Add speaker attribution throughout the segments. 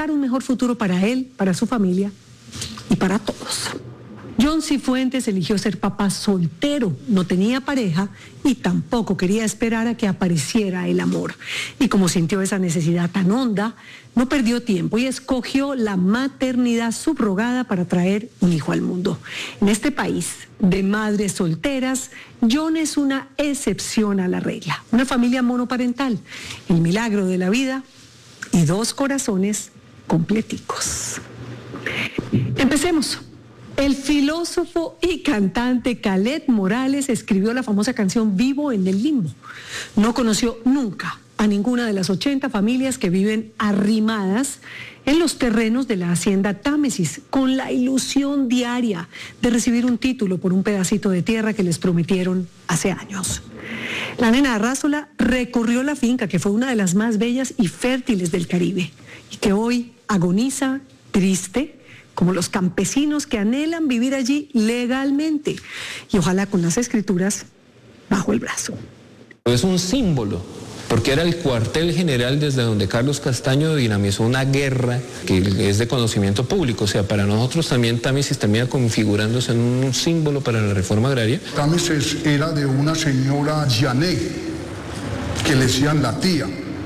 Speaker 1: buscar un mejor futuro para él, para su familia y para todos. John Cifuentes eligió ser papá soltero, no tenía pareja y tampoco quería esperar a que apareciera el amor. Y como sintió esa necesidad tan honda, no perdió tiempo y escogió la maternidad subrogada para traer un hijo al mundo. En este país de madres solteras, John es una excepción a la regla. Una familia monoparental, el milagro de la vida y 2 corazones completicos. Empecemos. El filósofo y cantante Khaled Morales escribió la famosa canción Vivo en el Limbo. No conoció nunca a ninguna de las 80 familias que viven arrimadas en los terrenos de la hacienda Támesis, con la ilusión diaria de recibir un título por un pedacito de tierra que les prometieron hace años. La nena Arrázola recorrió la finca, que fue una de las más bellas y fértiles del Caribe, y que hoy agoniza, triste, como los campesinos que anhelan vivir allí legalmente, y ojalá con las escrituras bajo el brazo.
Speaker 2: Es un símbolo, porque era el cuartel general desde donde Carlos Castaño dinamizó una guerra que es de conocimiento público. O sea, para nosotros también Támesis termina configurándose en un símbolo para la reforma agraria.
Speaker 3: Támesis era de una señora Janet, que le decían la tía.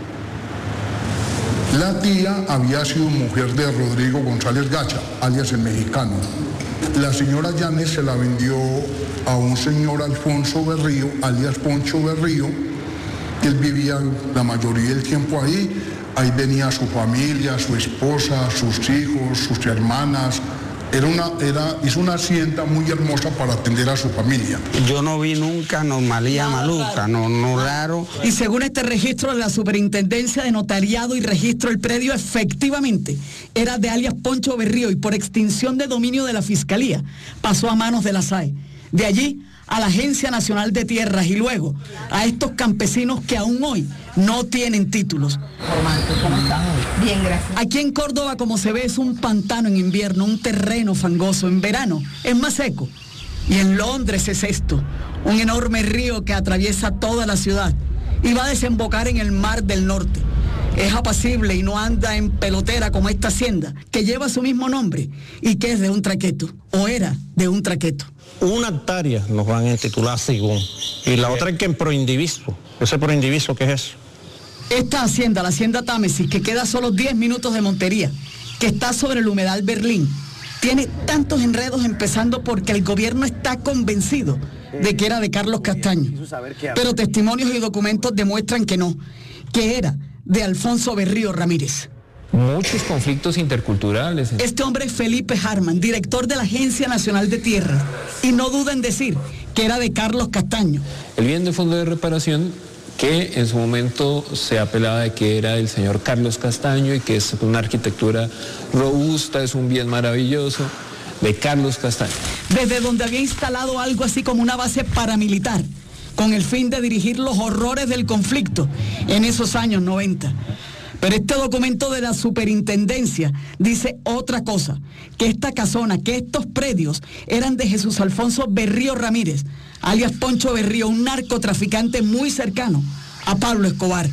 Speaker 3: La tía había sido mujer de Rodrigo González Gacha, alias el mexicano. La señora Janet se la vendió a un señor Alfonso Berrío, alias Poncho Berrío. Él vivía la mayoría del tiempo ahí. Ahí venía su familia, su esposa, sus hijos, sus hermanas. Hizo una hacienda muy hermosa para atender a su familia.
Speaker 4: Yo no vi nunca anomalía maluca, no raro.
Speaker 5: Y según este registro de la Superintendencia de Notariado y Registro, el predio efectivamente era de alias Poncho Berrío y por extinción de dominio de la Fiscalía pasó a manos de la SAE. De allí a la Agencia Nacional de Tierras y luego a estos campesinos que aún hoy no tienen títulos.
Speaker 6: ¿Cómo estás? Bien, gracias.
Speaker 5: Aquí en Córdoba, como se ve, es un pantano en invierno, un terreno fangoso. En verano es más seco. Y en Londres es esto, un enorme río que atraviesa toda la ciudad y va a desembocar en el Mar del Norte. Es apacible y no anda en pelotera como esta hacienda, que lleva su mismo nombre y que es de un traqueto, o era de un traqueto.
Speaker 7: 1 hectárea nos van a titular según, y la otra es que en proindiviso. ¿Ese proindiviso qué es eso?
Speaker 5: Esta hacienda, la hacienda Támesis, que queda a solo 10 minutos de Montería, que está sobre el humedal Berlín, tiene tantos enredos, empezando porque el gobierno está convencido de que era de Carlos Castaño. Pero testimonios y documentos demuestran que no, que era de Alfonso Berrío Ramírez.
Speaker 2: Muchos conflictos interculturales.
Speaker 5: Este hombre es Felipe Harman, director de la Agencia Nacional de Tierras, y no duda en decir que era de Carlos Castaño.
Speaker 2: El bien de fondo de reparación, que en su momento se apelaba de que era del señor Carlos Castaño y que es una arquitectura robusta, es un bien maravilloso, de Carlos Castaño.
Speaker 5: Desde donde había instalado algo así como una base paramilitar, con el fin de dirigir los horrores del conflicto en esos años 90. Pero este documento de la superintendencia dice otra cosa, que esta casona, que estos predios eran de Jesús Alfonso Berrío Ramírez, alias Poncho Berrío, un narcotraficante muy cercano a Pablo Escobar.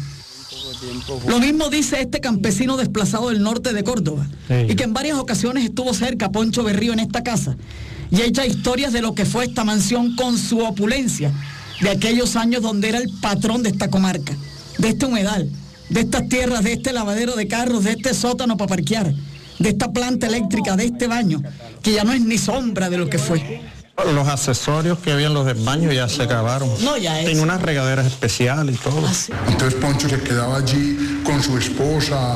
Speaker 5: Lo mismo dice este campesino desplazado del norte de Córdoba, y que en varias ocasiones estuvo cerca Poncho Berrío en esta casa, y echa historias de lo que fue esta mansión con su opulencia, de aquellos años donde era el patrón de esta comarca, de este humedal, de estas tierras, de este lavadero de carros, de este sótano para parquear, de esta planta eléctrica, de este baño, que ya no es ni sombra de lo que fue.
Speaker 7: Los accesorios que había en los del baño ya se acabaron.
Speaker 5: No, ya es.
Speaker 7: Tiene unas regaderas especiales y todo.
Speaker 5: Ah, sí.
Speaker 3: Entonces Poncho se quedaba allí con su esposa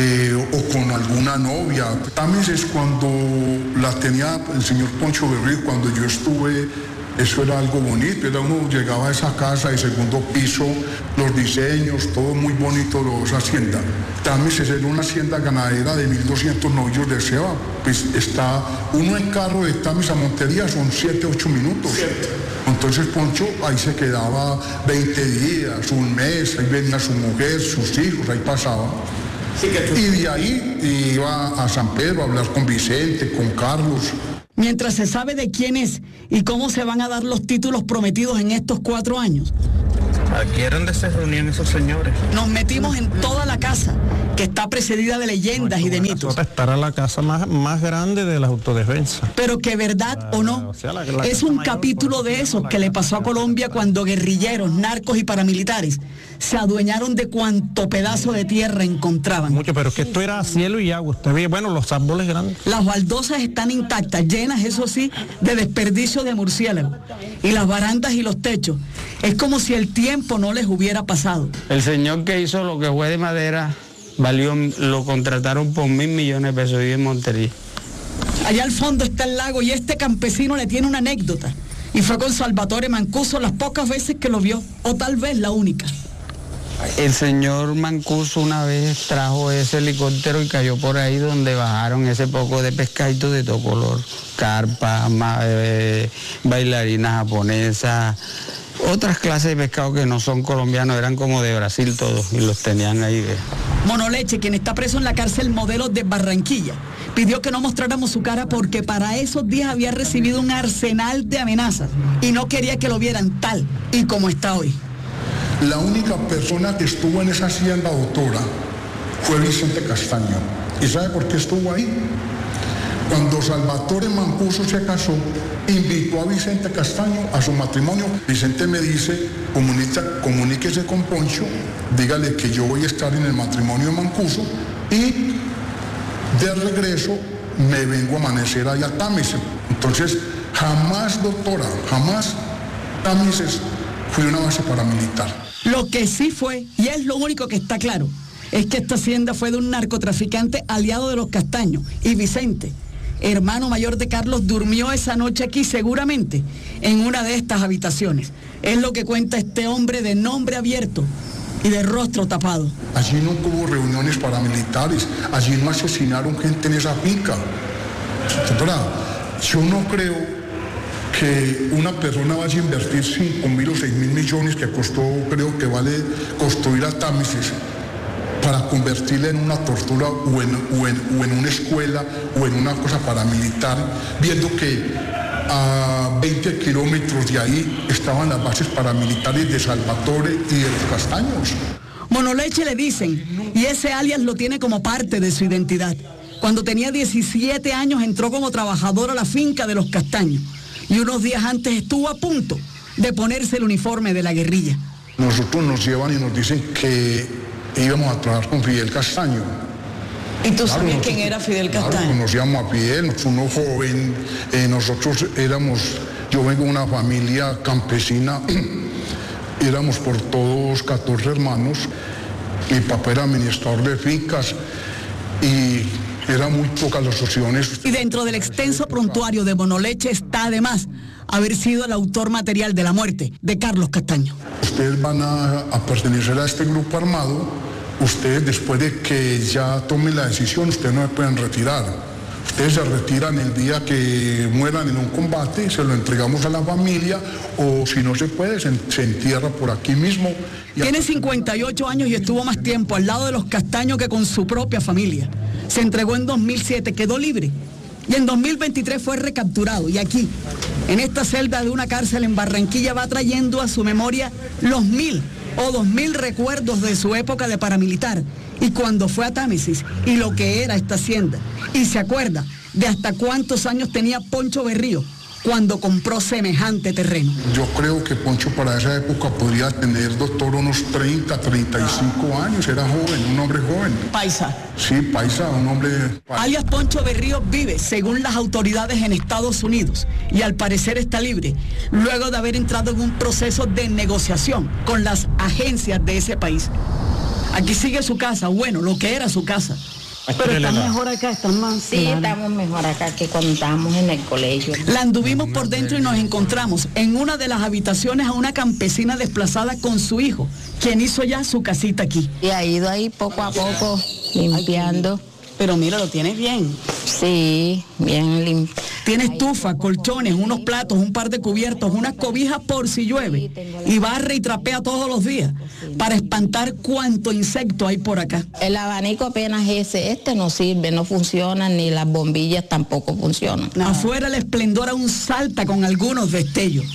Speaker 3: o con alguna novia. También es cuando la tenía el señor Poncho Berrío, cuando yo estuve. Eso era algo bonito, uno llegaba a esa casa de segundo piso, los diseños, todo muy bonito, esa hacienda. Támesis era una hacienda ganadera de 1.200 novillos de ceba. Pues está uno en carro de Támesis a Montería, son 7-8 minutos. Entonces Poncho ahí se quedaba 20 días, un mes, ahí venía su mujer, sus hijos, ahí pasaba. Y de ahí iba a San Pedro a hablar con Vicente, con Carlos.
Speaker 5: Mientras se sabe de quién es y cómo se van a dar los títulos prometidos en estos 4 años,
Speaker 7: Aquí era donde se reunían esos señores.
Speaker 5: Nos metimos en toda la casa, que está precedida de leyendas y de mitos.
Speaker 7: Esta era la casa más grande de la autodefensa.
Speaker 5: Pero que verdad o no, es un capítulo de esos que le pasó a Colombia cuando guerrilleros, narcos y paramilitares se adueñaron de cuanto pedazo de tierra encontraban.
Speaker 7: Mucho, pero es que esto era cielo y agua. Usted ve, bueno, los árboles grandes.
Speaker 5: Las baldosas están intactas, llenas, eso sí, de desperdicio de murciélago. Y las barandas y los techos, es como si el tiempo no les hubiera pasado.
Speaker 4: El señor que hizo lo que fue de madera, lo contrataron por 1.000 millones de pesos, y en Montería.
Speaker 5: Allá al fondo está el lago y este campesino le tiene una anécdota. Y fue con Salvatore Mancuso las pocas veces que lo vio, o tal vez la única.
Speaker 4: El señor Mancuso una vez trajo ese helicóptero y cayó por ahí donde bajaron ese poco de pescaditos de todo color. Carpa, bailarinas japonesas, otras clases de pescado que no son colombianos, eran como de Brasil todos y los tenían ahí.
Speaker 5: Monoleche, quien está preso en la cárcel Modelo de Barranquilla, pidió que no mostráramos su cara porque para esos días había recibido un arsenal de amenazas y no quería que lo vieran tal y como está hoy.
Speaker 3: La única persona que estuvo en esa hacienda, doctora, fue Vicente Castaño. ¿Y sabe por qué estuvo ahí? Cuando Salvatore Mancuso se casó, invitó a Vicente Castaño a su matrimonio. Vicente me dice, comuníquese con Poncho, dígale que yo voy a estar en el matrimonio de Mancuso y de regreso me vengo a amanecer allá a Támesis. Entonces, jamás, doctora, jamás Támesis fue una base paramilitar.
Speaker 5: Lo que sí fue, y es lo único que está claro, es que esta hacienda fue de un narcotraficante aliado de los Castaños, y Vicente, hermano mayor de Carlos, durmió esa noche aquí seguramente en una de estas habitaciones. Es lo que cuenta este hombre de nombre abierto y de rostro tapado.
Speaker 3: Allí no hubo reuniones paramilitares, allí no asesinaron gente en esa finca. Doctora, yo no creo que una persona vaya a invertir 5.000 o 6.000 millones que costó, creo que vale construir a Támesis, para convertirla en una tortura o en una escuela o en una cosa paramilitar, viendo que a 20 kilómetros de ahí estaban las bases paramilitares de Salvatore y de los Castaños.
Speaker 5: Monoleche le dicen, y ese alias lo tiene como parte de su identidad. Cuando tenía 17 años entró como trabajador a la finca de los Castaños y unos días antes estuvo a punto de ponerse el uniforme de la guerrilla.
Speaker 3: Nosotros nos llevan y nos dicen que íbamos a trabajar con Fidel Castaño.
Speaker 5: ¿Y tú sabías quién era Fidel Castaño?
Speaker 3: Claro, conocíamos a Fidel, uno joven, yo vengo de una familia campesina, éramos por todos 14 hermanos, mi papá era administrador de fincas y eran muy pocas las opciones.
Speaker 5: Y dentro del extenso prontuario de Monoleche está además haber sido el autor material de la muerte de Carlos Castaño.
Speaker 3: Ustedes van a pertenecer a este grupo armado, ustedes después de que ya tomen la decisión, ustedes no se pueden retirar. Ustedes se retiran el día que mueran en un combate, se lo entregamos a la familia, o si no se puede, se entierra por aquí mismo.
Speaker 5: Tiene 58 años y estuvo más tiempo al lado de los Castaños que con su propia familia. Se entregó en 2007, quedó libre. Y en 2023 fue recapturado. Y aquí, en esta celda de una cárcel en Barranquilla, va trayendo a su memoria los 1.000 o 2.000 recuerdos de su época de paramilitar. Y cuando fue a Támesis y lo que era esta hacienda. Y se acuerda de hasta cuántos años tenía Poncho Berrío cuando compró semejante terreno.
Speaker 3: Yo creo que Poncho para esa época podría tener, doctor, unos 30, 35 años. Era joven, un hombre joven.
Speaker 5: Paisa.
Speaker 3: Sí, paisa, un hombre...
Speaker 5: Alias Poncho Berrío vive, según las autoridades, en Estados Unidos y al parecer está libre, luego de haber entrado en un proceso de negociación con las agencias de ese país. Aquí sigue su casa, bueno, lo que era su casa. Pero está mejor acá, está más.
Speaker 6: Sí, estamos mejor acá que cuando estábamos en el colegio.
Speaker 5: La anduvimos por dentro y nos encontramos en una de las habitaciones a una campesina desplazada con su hijo, quien hizo ya su casita aquí.
Speaker 6: Y ha ido ahí poco a poco limpiando.
Speaker 5: Pero mira, lo tienes bien.
Speaker 6: Sí, bien limpio.
Speaker 5: Tiene estufa, colchones, unos platos, un par de cubiertos, unas cobijas por si llueve. Y barre y trapea todos los días para espantar cuánto insecto hay por acá.
Speaker 6: El abanico apenas este no sirve, no funciona, ni las bombillas tampoco funcionan.
Speaker 5: Afuera el esplendor aún salta con algunos destellos.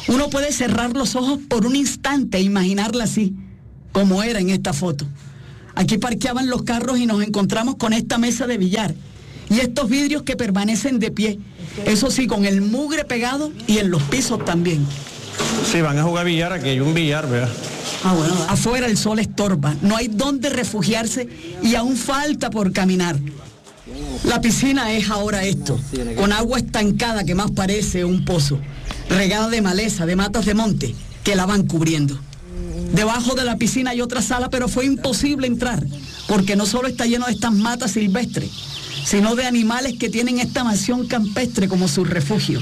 Speaker 5: Uno puede cerrar los ojos por un instante e imaginarla así, como era en esta foto. Aquí parqueaban los carros y nos encontramos con esta mesa de billar y estos vidrios que permanecen de pie, eso sí, con el mugre pegado y en los pisos también.
Speaker 7: Sí, van a jugar billar, aquí hay un billar, ¿verdad?
Speaker 5: Bueno, afuera el sol estorba, no hay dónde refugiarse y aún falta por caminar. La piscina es ahora esto, con agua estancada que más parece un pozo, regada de maleza, de matas de monte, que la van cubriendo. Debajo de la piscina hay otra sala, pero fue imposible entrar, porque no solo está lleno de estas matas silvestres, sino de animales que tienen esta mansión campestre como su refugio.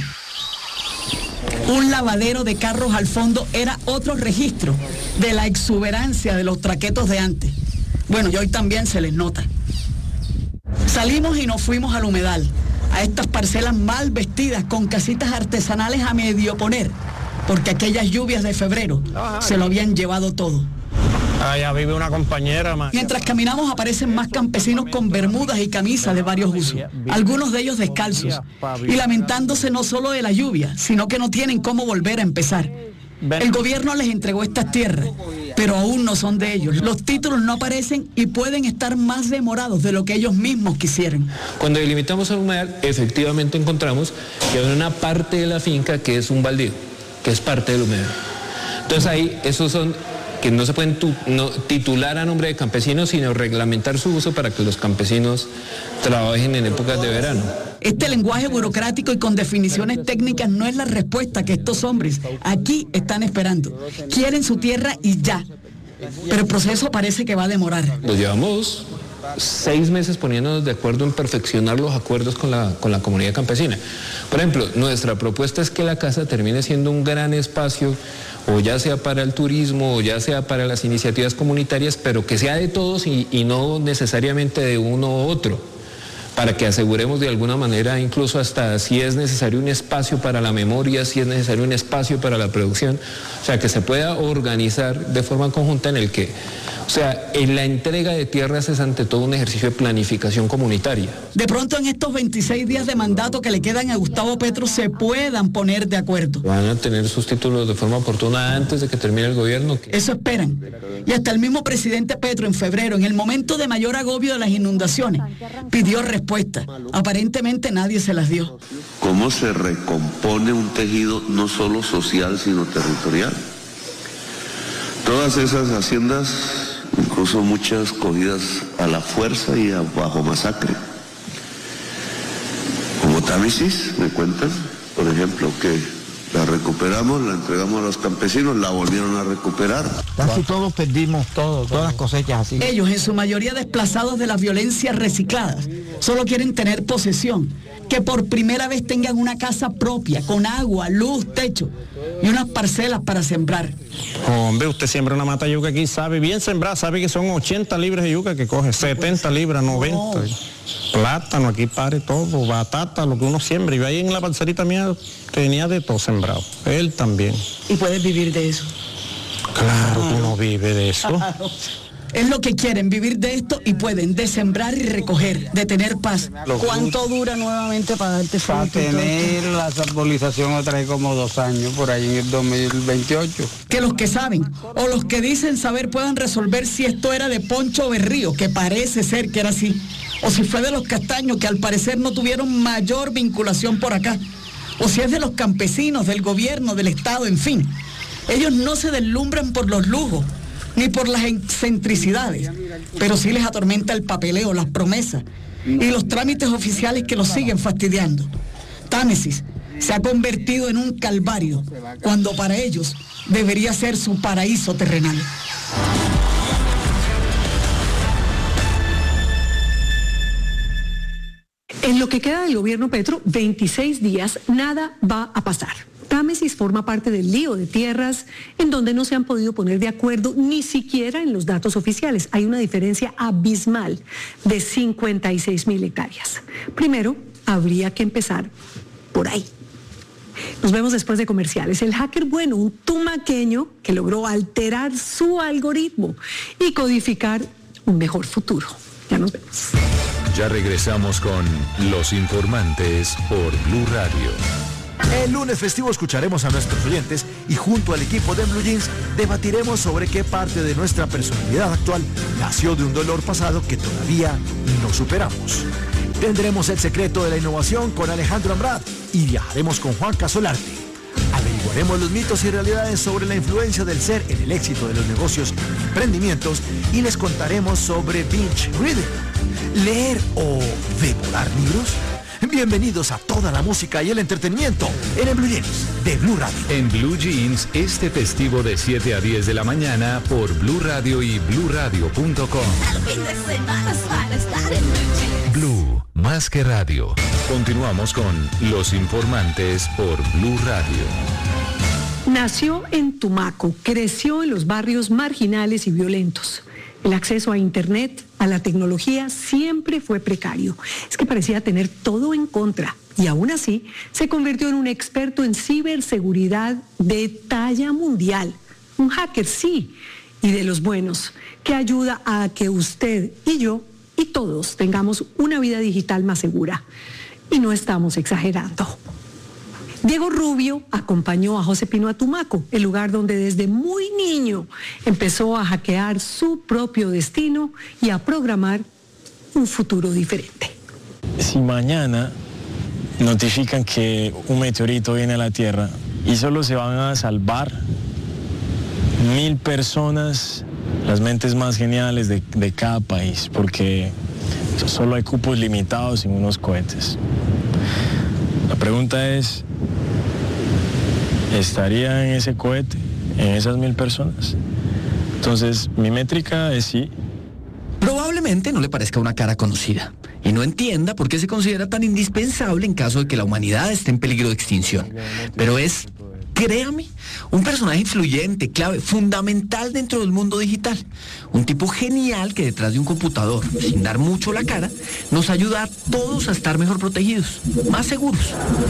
Speaker 5: Un lavadero de carros al fondo era otro registro de la exuberancia de los traquetos de antes. Bueno, y hoy también se les nota. Salimos y nos fuimos al humedal, a estas parcelas mal vestidas con casitas artesanales a medio poner, porque aquellas lluvias de febrero se lo habían llevado todo.
Speaker 7: Allá vive una compañera más.
Speaker 5: Mientras caminamos aparecen más campesinos con bermudas y camisas de varios usos, algunos de ellos descalzos, y lamentándose no solo de la lluvia, sino que no tienen cómo volver a empezar. El gobierno les entregó estas tierras, pero aún no son de ellos. Los títulos no aparecen y pueden estar más demorados de lo que ellos mismos quisieran.
Speaker 2: Cuando delimitamos el humedal, efectivamente encontramos que hay una parte de la finca que es un baldío, que es parte del humedal. Entonces ahí, esos son que no se pueden titular a nombre de campesinos, sino reglamentar su uso para que los campesinos trabajen en épocas de verano.
Speaker 5: Este lenguaje burocrático y con definiciones técnicas no es la respuesta que estos hombres aquí están esperando. Quieren su tierra y ya. Pero el proceso parece que va a demorar.
Speaker 2: Nos llevamos 6 meses poniéndonos de acuerdo en perfeccionar los acuerdos con la comunidad campesina. Por ejemplo, nuestra propuesta es que la casa termine siendo un gran espacio, o ya sea para el turismo, o ya sea para las iniciativas comunitarias, pero que sea de todos y no necesariamente de uno u otro, para que aseguremos de alguna manera, incluso hasta si es necesario un espacio para la memoria, si es necesario un espacio para la producción, o sea, que se pueda organizar de forma conjunta en el que, o sea, en la entrega de tierras es ante todo un ejercicio de planificación comunitaria.
Speaker 5: De pronto en estos 26 días de mandato que le quedan a Gustavo Petro se puedan poner de acuerdo.
Speaker 2: Van a tener sus títulos de forma oportuna antes de que termine el gobierno.
Speaker 5: Eso esperan. Y hasta el mismo presidente Petro en febrero, en el momento de mayor agobio de las inundaciones, pidió respuesta. Aparentemente nadie se las dio.
Speaker 8: ¿Cómo se recompone un tejido no solo social, sino territorial? Todas esas haciendas, incluso muchas cogidas a la fuerza y bajo masacre. Como Támesis, me cuentan, por ejemplo, que la recuperamos, la entregamos a los campesinos, la volvieron a recuperar.
Speaker 9: Casi todos perdimos todas las cosechas así.
Speaker 5: Ellos, en su mayoría desplazados de las violencias recicladas, solo quieren tener posesión, que por primera vez tengan una casa propia, con agua, luz, techo y unas parcelas para sembrar.
Speaker 7: Hombre, usted siembra una mata de yuca aquí, sabe bien sembrar, sabe que son 80 libras de yuca que coge, 70 libras, 90. No. Plátano, aquí pare todo, batata, lo que uno siembra. Y ahí en la parcelita mía tenía de todo sembrado. Él también.
Speaker 5: ¿Y puedes vivir de eso?
Speaker 7: Claro que uno vive de eso.
Speaker 5: Claro. Es lo que quieren, vivir de esto y pueden, de sembrar y recoger, de tener paz. ¿Cuánto dura nuevamente para darte fruto?
Speaker 4: Para tener la arbolización otra vez como 2 años, por ahí en el 2028.
Speaker 5: Que los que saben, o los que dicen saber puedan resolver si esto era de Poncho Berrío, que parece ser que era así, o si fue de los Castaños, que al parecer no tuvieron mayor vinculación por acá, o si es de los campesinos, del gobierno, del Estado, en fin. Ellos no se deslumbran por los lujos, ni por las excentricidades, pero sí les atormenta el papeleo, las promesas y los trámites oficiales que los siguen fastidiando. Támesis se ha convertido en un calvario, cuando para ellos debería ser su paraíso terrenal.
Speaker 1: En lo que queda del gobierno Petro, 26 días, nada va a pasar. Támesis forma parte del lío de tierras en donde no se han podido poner de acuerdo ni siquiera en los datos oficiales. Hay una diferencia abismal de 56.000 hectáreas. Primero, habría que empezar por ahí. Nos vemos después de comerciales. El hacker bueno, un tumaqueño que logró alterar su algoritmo y codificar un mejor futuro. Ya nos vemos.
Speaker 10: Ya regresamos con Los Informantes por Blue Radio. El lunes festivo escucharemos a nuestros oyentes y junto al equipo de En Blue Jeans debatiremos sobre qué parte de nuestra personalidad actual nació de un dolor pasado que todavía no superamos. Tendremos el secreto de la innovación con Alejandro Ambrad y viajaremos con Juan Casolarte. Averiguaremos los mitos y realidades sobre la influencia del ser en el éxito de los negocios y emprendimientos y les contaremos sobre binge reading, leer o devorar libros. Bienvenidos a toda la música y el entretenimiento en el Blue Jeans de Blue Radio.
Speaker 11: En Blue Jeans, este festivo de 7 a 10 de la mañana por Blue Radio y BlueRadio.com. Blue, más que radio. Continuamos con Los Informantes por Blue Radio.
Speaker 1: Nació en Tumaco, creció en los barrios marginales y violentos. El acceso a Internet, a la tecnología, siempre fue precario. Es que parecía tener todo en contra. Y aún así, se convirtió en un experto en ciberseguridad de talla mundial. Un hacker, sí, y de los buenos, que ayuda a que usted y yo y todos tengamos una vida digital más segura. Y no estamos exagerando. Diego Rubio acompañó a José Pino a Tumaco, el lugar donde desde muy niño empezó a hackear su propio destino y a programar un futuro diferente.
Speaker 12: Si mañana notifican que un meteorito viene a la Tierra y solo se van a salvar 1000 personas, las mentes más geniales de cada país, porque solo hay cupos limitados en unos cohetes. La pregunta es, ¿estaría en ese cohete, en esas 1000 personas? Entonces, mi métrica es sí.
Speaker 13: Probablemente no le parezca una cara conocida y no entienda por qué se considera tan indispensable en caso de que la humanidad esté en peligro de extinción. Pero es, créame, un personaje influyente, clave, fundamental dentro del mundo digital. Un tipo genial que detrás de un computador, sin dar mucho la cara, nos ayuda a todos a estar mejor protegidos, más seguros.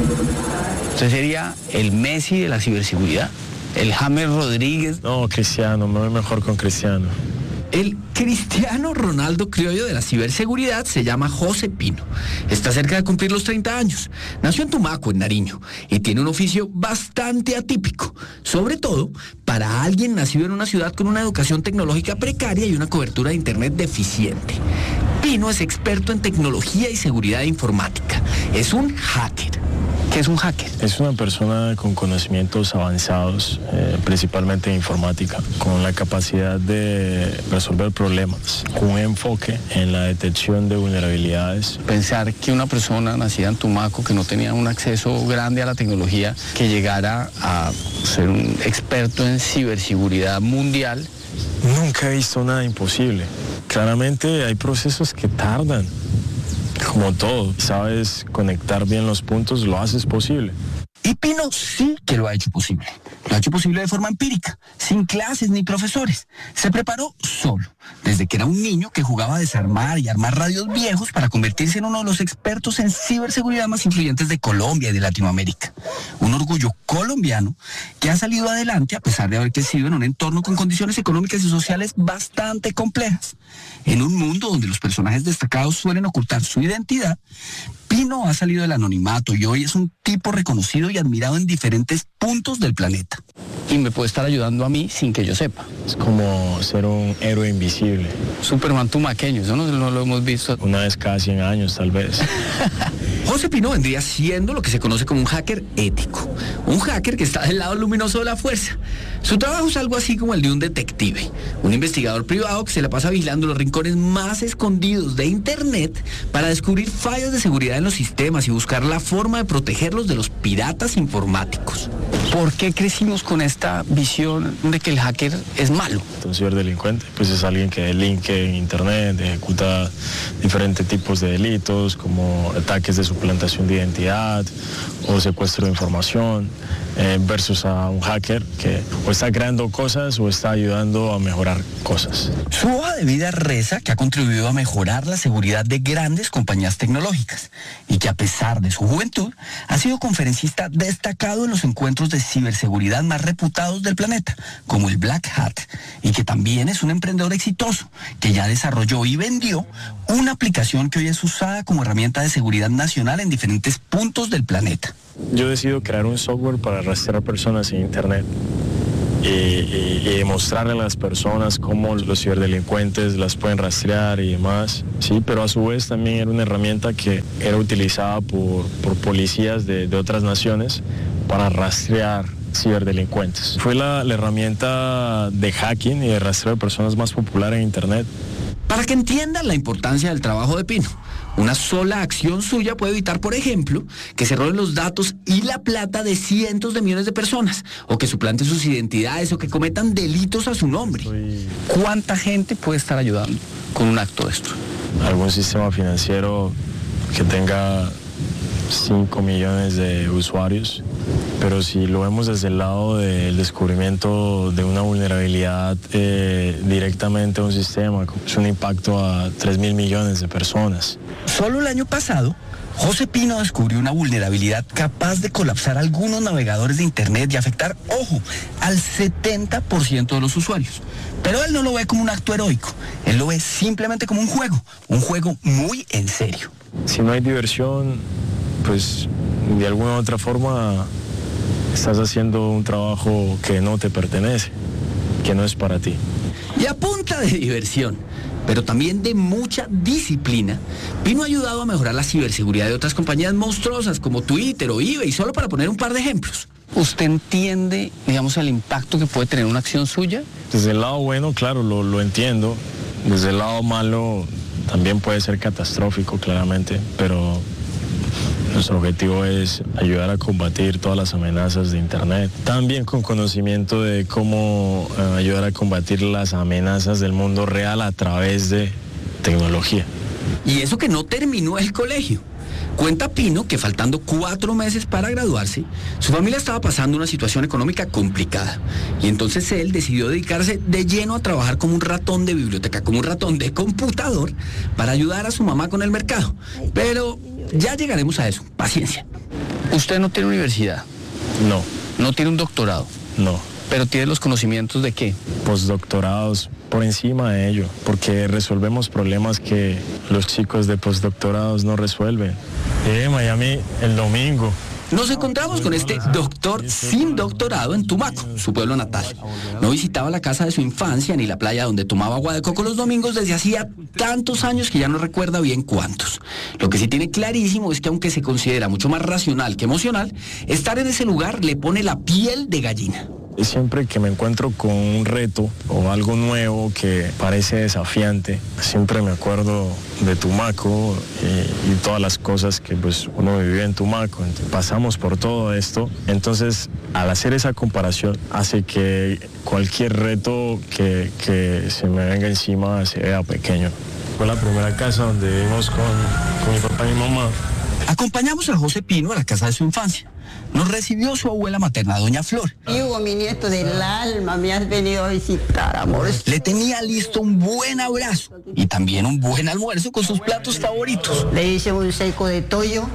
Speaker 4: Usted sería el Messi de la ciberseguridad, el James Rodríguez.
Speaker 12: No, Cristiano, me voy mejor con Cristiano.
Speaker 13: El Cristiano Ronaldo criollo de la ciberseguridad se llama José Pino. Está cerca de cumplir los 30 años. Nació en Tumaco, en Nariño, y tiene un oficio bastante atípico, sobre todo para alguien nacido en una ciudad con una educación tecnológica precaria y una cobertura de Internet deficiente. Pino es experto en tecnología y seguridad informática. Es un hacker.
Speaker 4: ¿Qué es un hacker?
Speaker 12: Es una persona con conocimientos avanzados, principalmente en informática, con la capacidad de resolver problemas, con un enfoque en la detección de vulnerabilidades.
Speaker 4: Pensar que una persona nacida en Tumaco, que no tenía un acceso grande a la tecnología, que llegara a ser un experto en ciberseguridad mundial.
Speaker 12: Nunca he visto nada imposible. Claramente hay procesos que tardan. Como todo, sabes conectar bien los puntos, lo haces posible.
Speaker 13: Y Pino sí que lo ha hecho posible. Lo ha hecho posible de forma empírica, sin clases ni profesores. Se preparó solo, desde que era un niño que jugaba a desarmar y armar radios viejos para convertirse en uno de los expertos en ciberseguridad más influyentes de Colombia y de Latinoamérica. Un orgullo colombiano que ha salido adelante a pesar de haber crecido en un entorno con condiciones económicas y sociales bastante complejas. En un mundo donde los personajes destacados suelen ocultar su identidad, Pino ha salido del anonimato y hoy es un tipo reconocido y admirado en diferentes puntos del planeta.
Speaker 4: Y me puede estar ayudando a mí sin que yo sepa.
Speaker 12: Es como ser un héroe invisible.
Speaker 4: Superman tumaqueño, eso no lo hemos visto.
Speaker 12: Una vez cada 100 años, tal vez.
Speaker 13: José Pino vendría siendo lo que se conoce como un hacker ético. Un hacker que está del lado luminoso de la fuerza. Su trabajo es algo así como el de un detective. Un investigador privado que se la pasa vigilando los rincones más escondidos de Internet para descubrir fallas de seguridad en los sistemas y buscar la forma de protegerlos de los piratas informáticos.
Speaker 4: ¿Por qué crecimos con esta visión de que el hacker es malo?
Speaker 12: Un ciberdelincuente, pues es alguien que delinque en Internet, ejecuta diferentes tipos de delitos como ataques de suplantación de identidad o secuestro de información, versus a un hacker que o está creando cosas o está ayudando a mejorar cosas.
Speaker 13: Su hoja de vida reza que ha contribuido a mejorar la seguridad de grandes compañías tecnológicas y que a pesar de su juventud ha sido conferencista destacado en los encuentros de ciberseguridad más reputados del planeta, como el Black Hat, y que también es un emprendedor exitoso, que ya desarrolló y vendió una aplicación que hoy es usada como herramienta de seguridad nacional en diferentes puntos del planeta.
Speaker 12: Yo decido crear un software para rastrear personas en Internet y mostrarle a las personas cómo los ciberdelincuentes las pueden rastrear y demás, sí, pero a su vez también era una herramienta que era utilizada por policías de otras naciones para rastrear ciberdelincuentes. Fue la herramienta de hacking y de rastreo de personas más popular en Internet.
Speaker 13: Para que entiendan la importancia del trabajo de Pino, una sola acción suya puede evitar, por ejemplo, que se roben los datos y la plata de cientos de millones de personas, o que suplanten sus identidades, o que cometan delitos a su nombre. ¿Cuánta gente puede estar ayudando con un acto de esto?
Speaker 12: Algún sistema financiero que tenga 5 millones de usuarios, pero si lo vemos desde el lado del descubrimiento de una vulnerabilidad directamente a un sistema, es un impacto a 3.000 millones de personas.
Speaker 13: Solo el año pasado, José Pino descubrió una vulnerabilidad capaz de colapsar algunos navegadores de Internet y afectar, ojo, al 70% de los usuarios. Pero él no lo ve como un acto heroico, él lo ve simplemente como un juego muy en serio.
Speaker 12: Si no hay diversión, pues de alguna u otra forma estás haciendo un trabajo que no te pertenece, que no es para ti.
Speaker 13: Y a punta de diversión, pero también de mucha disciplina, Pino ha ayudado a mejorar la ciberseguridad de otras compañías monstruosas como Twitter o eBay, solo para poner un par de ejemplos. ¿Usted entiende, digamos, el impacto que puede tener una acción suya?
Speaker 12: Desde el lado bueno, claro, lo entiendo. Desde el lado malo también puede ser catastrófico, claramente, pero nuestro objetivo es ayudar a combatir todas las amenazas de Internet. También con conocimiento de cómo ayudar a combatir las amenazas del mundo real a través de tecnología.
Speaker 13: Y eso que no terminó el colegio. Cuenta Pino que faltando 4 meses para graduarse, su familia estaba pasando una situación económica complicada. Y entonces él decidió dedicarse de lleno a trabajar como un ratón de biblioteca, como un ratón de computador, para ayudar a su mamá con el mercado. Pero ya llegaremos a eso, paciencia. ¿Usted no tiene universidad?
Speaker 12: No.
Speaker 13: ¿No tiene un doctorado?
Speaker 12: No.
Speaker 13: ¿Pero tiene los conocimientos de qué?
Speaker 12: Postdoctorados, por encima de ello, porque resolvemos problemas que los chicos de postdoctorados no resuelven. Miami el domingo.
Speaker 13: Nos encontramos con este doctor sin doctorado en Tumaco, su pueblo natal. No visitaba la casa de su infancia ni la playa donde tomaba agua de coco los domingos desde hacía tantos años que ya no recuerda bien cuántos. Lo que sí tiene clarísimo es que aunque se considera mucho más racional que emocional, estar en ese lugar le pone la piel de gallina.
Speaker 12: Siempre que me encuentro con un reto o algo nuevo que parece desafiante, siempre me acuerdo de Tumaco y todas las cosas que pues uno vivió en Tumaco. Pasamos por todo esto, entonces al hacer esa comparación hace que cualquier reto que se me venga encima se vea pequeño. Fue la primera casa donde vivimos con mi papá y mi mamá.
Speaker 13: Acompañamos a José Pino a la casa de su infancia. Nos recibió su abuela materna, doña Flor.
Speaker 14: Hugo, mi nieto del alma, me has venido a visitar, amor.
Speaker 13: Le tenía listo un buen abrazo y también un buen almuerzo con sus platos favoritos.
Speaker 14: Le hice un seco de toyo.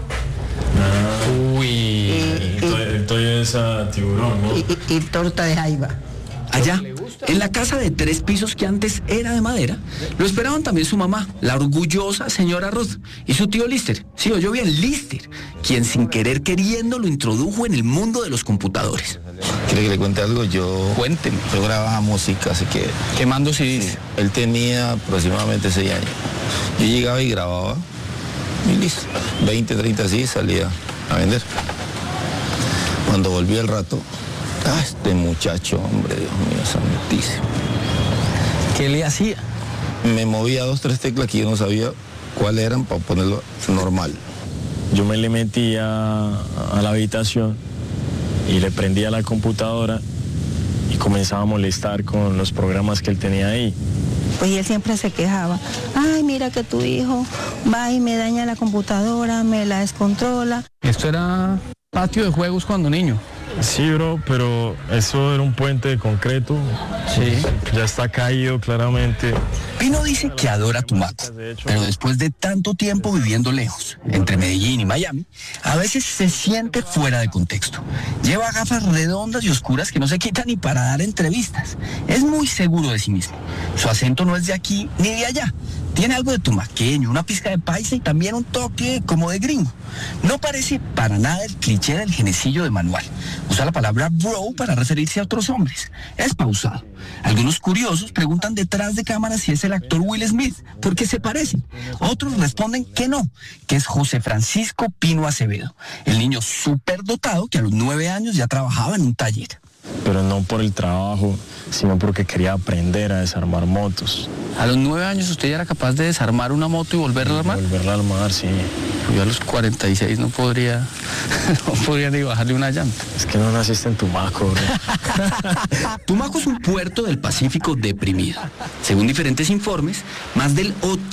Speaker 12: Uy, el toyo es a tiburón, ¿no?
Speaker 14: Y torta de jaiba.
Speaker 13: Allá, en la casa de 3 pisos que antes era de madera, lo esperaban también su mamá, la orgullosa señora Ruth, y su tío Lister, sí oyó bien, Lister, quien sin querer queriendo lo introdujo en el mundo de los computadores.
Speaker 15: ¿Quiere que le cuente algo?
Speaker 13: Cuénteme.
Speaker 15: Yo grababa música, así que...
Speaker 13: ¿Quemando CDs?
Speaker 15: Sí, él tenía aproximadamente 6 años. Yo llegaba y grababa, y listo. 20, 30 así, salía a vender. Cuando volví al rato... este muchacho, hombre, Dios mío, santísimo.
Speaker 13: ¿Qué le hacía?
Speaker 15: Me movía 2, 3 teclas que yo no sabía cuáles eran para ponerlo normal.
Speaker 12: Yo me le metía a la habitación y le prendía la computadora y comenzaba a molestar con los programas que él tenía ahí.
Speaker 16: Pues y él siempre se quejaba. Ay, mira que tu hijo va y me daña la computadora, me la descontrola.
Speaker 13: Esto era patio de juegos cuando niño.
Speaker 12: Sí, bro, pero eso era un puente de concreto. Sí. Ya está caído claramente.
Speaker 13: Pino dice que adora Tumaco, pero después de tanto tiempo viviendo lejos, entre Medellín y Miami, a veces se siente fuera de contexto. Lleva gafas redondas y oscuras que no se quitan ni para dar entrevistas. Es muy seguro de sí mismo. Su acento no es de aquí ni de allá. Tiene algo de tumaqueño, una pizca de paisa y también un toque como de gringo. No parece para nada el cliché del genecillo de manual. Usa la palabra bro para referirse a otros hombres. Es pausado. Algunos curiosos preguntan detrás de cámara si es el actor Will Smith, porque se parecen. Otros responden que no, que es José Francisco Pino Acevedo, el niño superdotado que a los 9 años ya trabajaba en un taller.
Speaker 12: Pero no por el trabajo, sino porque quería aprender a desarmar motos.
Speaker 13: ¿A los 9 años usted ya era capaz de desarmar una moto y volverla a armar?
Speaker 12: Volverla a armar, sí.
Speaker 13: Yo a los 46 no podría ni bajarle una llanta.
Speaker 12: Es que no naciste en Tumaco, bro.
Speaker 13: Tumaco es un puerto del Pacífico deprimido. Según diferentes informes, más del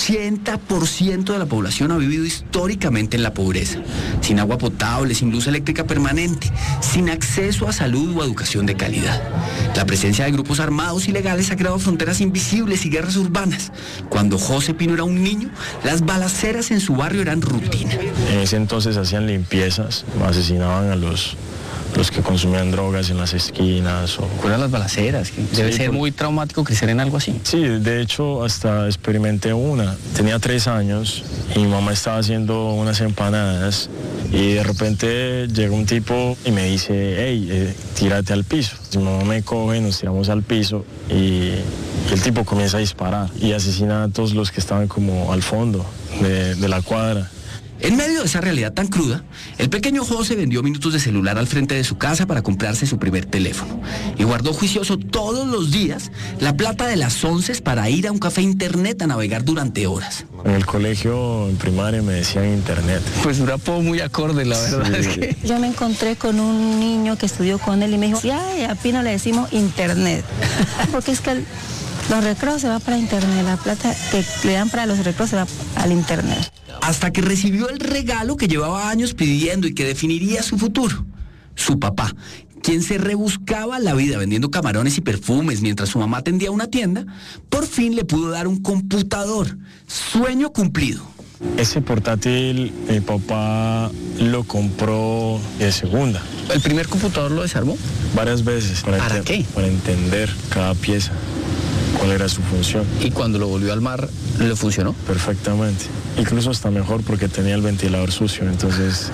Speaker 13: 80% de la población ha vivido históricamente en la pobreza, sin agua potable, sin luz eléctrica permanente, sin acceso a salud o educación de calidad. La presencia de grupos armados ilegales ha creado fronteras invisibles y guerras urbanas. Cuando José Pino era un niño, las balaceras en su barrio eran rutina.
Speaker 12: En ese entonces hacían limpiezas, asesinaban a los que consumían drogas en las esquinas.
Speaker 13: ¿Recuerdan las balaceras? Debe ser muy traumático crecer en algo así.
Speaker 12: Sí, de hecho hasta experimenté una. Tenía 3 años y mi mamá estaba haciendo unas empanadas y de repente llega un tipo y me dice, hey, tírate al piso. Mi mamá me coge, nos tiramos al piso y el tipo comienza a disparar y asesina a todos los que estaban como al fondo de la cuadra.
Speaker 13: En medio de esa realidad tan cruda, el pequeño José vendió minutos de celular al frente de su casa para comprarse su primer teléfono y guardó juicioso todos los días la plata de las onces para ir a un café internet a navegar durante horas.
Speaker 12: En el colegio, en primaria, me decían internet.
Speaker 13: Pues un apodo muy acorde, la verdad. Sí.
Speaker 16: Es que... Yo me encontré con un niño que estudió con él y me dijo, ay, a Pino le decimos internet, porque es que los recreos se va para internet, la plata que le dan para los recreos se va al internet.
Speaker 13: Hasta que recibió el regalo que llevaba años pidiendo y que definiría su futuro. Su papá, quien se rebuscaba la vida vendiendo camarones y perfumes mientras su mamá atendía una tienda, por fin le pudo dar un computador. Sueño cumplido.
Speaker 12: Ese portátil mi papá lo compró de segunda.
Speaker 13: ¿El primer computador lo desarmó?
Speaker 12: Varias veces.
Speaker 13: ¿Para qué?
Speaker 12: Para entender cada pieza, cuál era su función.
Speaker 13: ¿Y cuando lo volvió a armar, le funcionó?
Speaker 12: Perfectamente. Incluso hasta mejor porque tenía el ventilador sucio, entonces...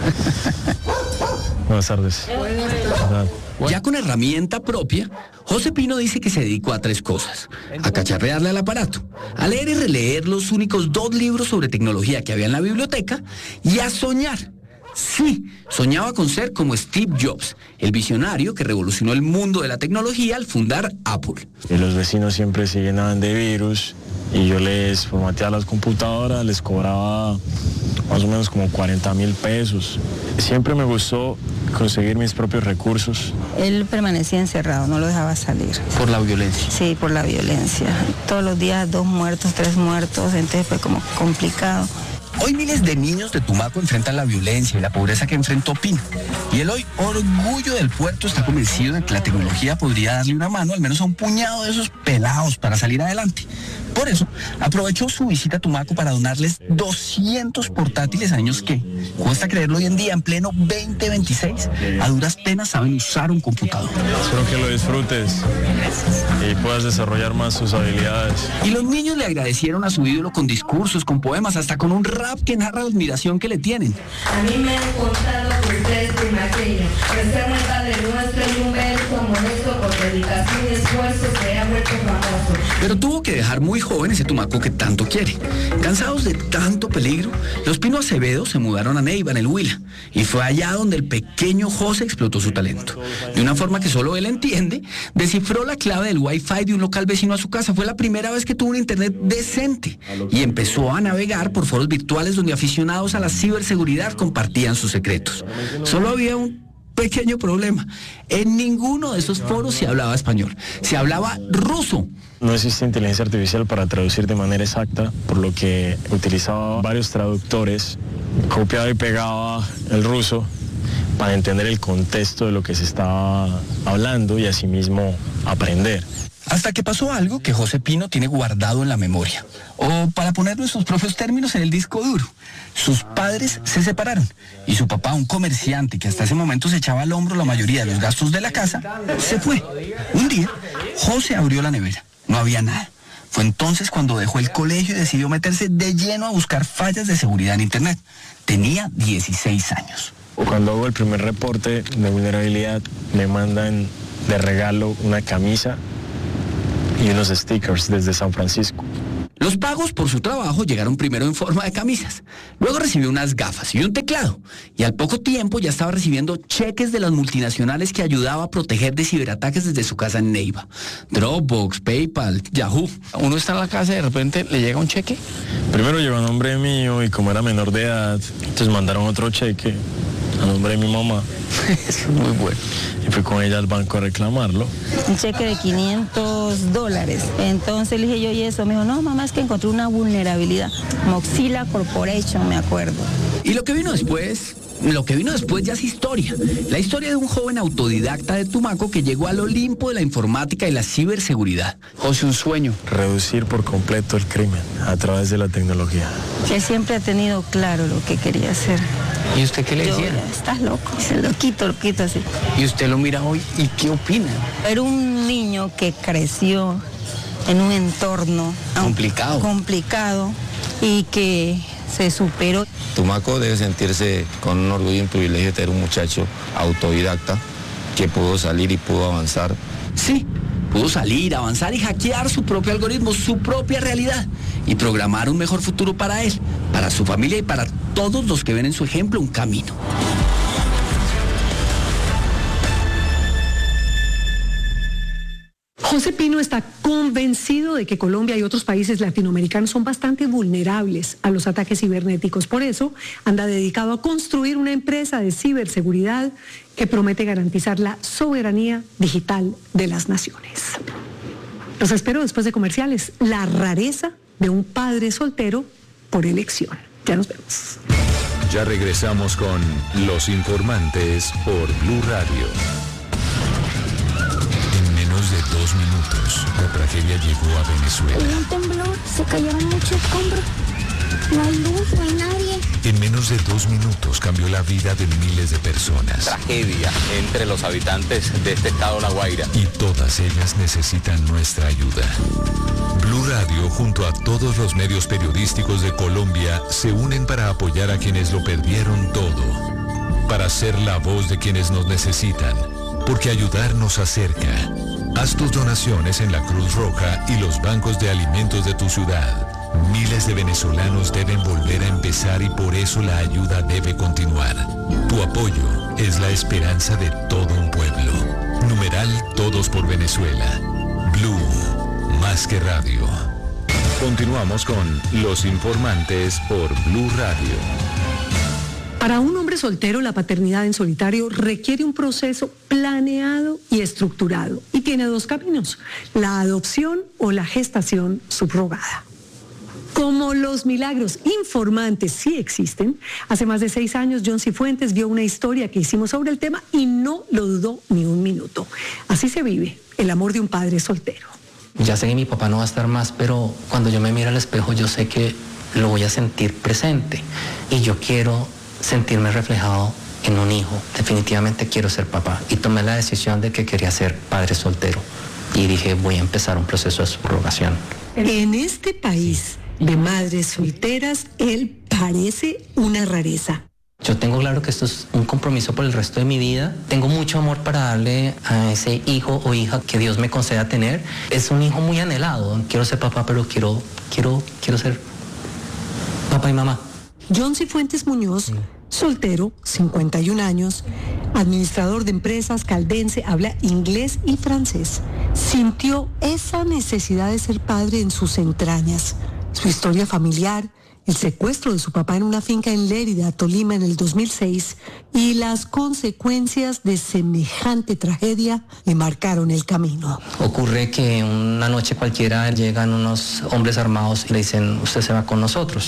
Speaker 12: Buenas tardes.
Speaker 13: Ya con herramienta propia, José Pino dice que se dedicó a 3 cosas: a cacharrearle al aparato, a leer y releer los únicos 2 libros sobre tecnología que había en la biblioteca y a soñar. Sí, soñaba con ser como Steve Jobs, el visionario que revolucionó el mundo de la tecnología al fundar Apple.
Speaker 12: Y los vecinos siempre se llenaban de virus y yo les formateaba las computadoras, les cobraba más o menos como 40,000 pesos. Siempre me gustó conseguir mis propios recursos.
Speaker 16: Él permanecía encerrado, no lo dejaba salir.
Speaker 13: ¿Por la violencia?
Speaker 16: Sí, por la violencia. Todos los días 2 muertos, 3 muertos, entonces fue como complicado.
Speaker 13: Hoy miles de niños de Tumaco enfrentan la violencia y la pobreza que enfrentó Pino. Y el hoy orgullo del puerto está convencido de que la tecnología podría darle una mano al menos a un puñado de esos pelados para salir adelante. Por eso, aprovechó su visita a Tumaco para donarles 200 portátiles a niños que, cuesta creerlo hoy en día, en pleno 2026, a duras penas saben usar un computador.
Speaker 12: Espero que lo disfrutes y puedas desarrollar más tus habilidades.
Speaker 13: Y los niños le agradecieron a su ídolo con discursos, con poemas, hasta con un rap que narra la admiración que le tienen.
Speaker 17: A mí me han contado que usted es tumaqueño, que usted muy padre nuestro y un verso modesto por dedicación y esfuerzo se ha vuelto famoso.
Speaker 13: Pero tuvo que dejar muy joven ese Tumaco que tanto quiere. Cansados de tanto peligro, los Pino Acevedo se mudaron a Neiva, en el Huila, y fue allá donde el pequeño José explotó su talento. De una forma que solo él entiende, descifró la clave del Wi-Fi de un local vecino a su casa. Fue la primera vez que tuvo un internet decente y empezó a navegar por foros virtuales donde aficionados a la ciberseguridad compartían sus secretos. Solo había un pequeño problema: en ninguno de esos foros se hablaba español, se hablaba ruso.
Speaker 12: No existe inteligencia artificial para traducir de manera exacta, por lo que utilizaba varios traductores, copiaba y pegaba el ruso para entender el contexto de lo que se estaba hablando y asimismo aprender.
Speaker 13: Hasta que pasó algo que José Pino tiene guardado en la memoria, o para ponerlo en sus propios términos, en el disco duro. Sus padres se separaron y su papá, un comerciante que hasta ese momento se echaba al hombro la mayoría de los gastos de la casa, se fue. Un día, José abrió la nevera, no había nada. Fue entonces cuando dejó el colegio y decidió meterse de lleno a buscar fallas de seguridad en Internet. Tenía 16 años.
Speaker 12: Cuando hago el primer reporte de vulnerabilidad, me mandan de regalo una camisa y unos stickers desde San Francisco.
Speaker 13: Los pagos por su trabajo llegaron primero en forma de camisas. Luego recibió unas gafas y un teclado. Y al poco tiempo ya estaba recibiendo cheques de las multinacionales que ayudaba a proteger de ciberataques desde su casa en Neiva. Dropbox, PayPal, Yahoo.
Speaker 15: Uno está en la casa y de repente le llega un cheque.
Speaker 12: Primero llegó a nombre mío y como era menor de edad, entonces mandaron otro cheque a nombre de mi mamá.
Speaker 15: Eso es muy bueno.
Speaker 12: Y fui con ella al banco a reclamarlo.
Speaker 16: Un cheque de $500. Entonces le dije yo, ¿y eso? Me dijo, no, mamá, es que encontré una vulnerabilidad. Mozilla Corporation, me acuerdo.
Speaker 13: Y lo que vino después ya es historia. La historia de un joven autodidacta de Tumaco que llegó al Olimpo de la informática y la ciberseguridad.
Speaker 15: José, un sueño.
Speaker 12: Reducir por completo el crimen a través de la tecnología.
Speaker 16: Él siempre ha tenido claro lo que quería hacer.
Speaker 15: ¿Y usted qué le decía?
Speaker 16: Estás loco, dice, loquito así.
Speaker 15: ¿Y usted lo mira hoy y qué opina?
Speaker 16: Era un niño que creció en un entorno complicado y que se superó.
Speaker 15: Tumaco debe sentirse con un orgullo y un privilegio de tener un muchacho autodidacta que pudo salir y pudo avanzar.
Speaker 13: Sí, pudo salir, avanzar y hackear su propio algoritmo, su propia realidad y programar un mejor futuro para él, para su familia y para todos los que ven en su ejemplo un camino.
Speaker 1: José Pino está convencido de que Colombia y otros países latinoamericanos son bastante vulnerables a los ataques cibernéticos. Por eso anda dedicado a construir una empresa de ciberseguridad que promete garantizar la soberanía digital de las naciones. Los espero después de comerciales. La rareza de un padre soltero por elección. Ya nos vemos.
Speaker 11: Ya regresamos con Los Informantes por Blue Radio. De 2 minutos, la tragedia llegó a Venezuela.
Speaker 18: Hubo un temblor, se cayeron muchos escombros. No hay luz, no hay nadie.
Speaker 11: En menos de 2 minutos cambió la vida de miles de personas.
Speaker 19: Tragedia entre los habitantes de este estado La Guaira.
Speaker 11: Y todas ellas necesitan nuestra ayuda. Blue Radio, junto a todos los medios periodísticos de Colombia, se unen para apoyar a quienes lo perdieron todo. Para ser la voz de quienes nos necesitan. Porque ayudar nos acerca. Haz tus donaciones en la Cruz Roja y los bancos de alimentos de tu ciudad. Miles de venezolanos deben volver a empezar y por eso la ayuda debe continuar. Tu apoyo es la esperanza de todo un pueblo. Numeral Todos por Venezuela. Blue, más que radio. Continuamos con Los Informantes por Blue Radio.
Speaker 1: Para un hombre soltero, la paternidad en solitario requiere un proceso planeado y estructurado. Y tiene 2 caminos, la adopción o la gestación subrogada. Como los milagros informantes sí existen, hace más de 6 años John Cifuentes vio una historia que hicimos sobre el tema y no lo dudó ni un minuto. Así se vive el amor de un padre soltero.
Speaker 20: Ya sé que mi papá no va a estar más, pero cuando yo me miro al espejo yo sé que lo voy a sentir presente y yo quiero sentirme reflejado en un hijo. Definitivamente quiero ser papá y tomé la decisión de que quería ser padre soltero y dije voy a empezar un proceso de subrogación.
Speaker 1: En este país de madres solteras, él parece una rareza.
Speaker 20: Yo tengo claro que esto es un compromiso por el resto de mi vida. Tengo mucho amor para darle a ese hijo o hija que Dios me conceda tener. Es un hijo muy anhelado. Quiero ser papá, pero quiero ser papá y mamá.
Speaker 1: John Cifuentes Muñoz, soltero, 51 años, administrador de empresas, caldense, habla inglés y francés. Sintió esa necesidad de ser padre en sus entrañas. Su historia familiar, el secuestro de su papá en una finca en Lérida, Tolima, en el 2006, y las consecuencias de semejante tragedia le marcaron el camino.
Speaker 20: Ocurre que una noche cualquiera llegan unos hombres armados y le dicen, usted se va con nosotros.